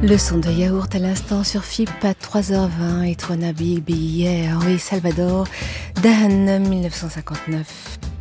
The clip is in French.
Le son de yaourt à l'instant sur FIP à 3h20 et Twana Big yeah, oui, Salvador, Dan 1959.